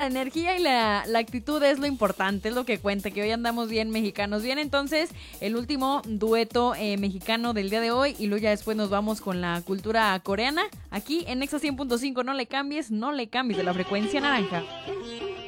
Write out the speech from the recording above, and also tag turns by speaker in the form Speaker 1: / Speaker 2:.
Speaker 1: energía y la actitud es lo importante, es lo que cuenta, que hoy andamos bien mexicanos. Bien, entonces, el último dueto mexicano del día de hoy y luego ya después nos vamos con la cultura coreana aquí en Exa 100.5. No le cambies de la frecuencia naranja.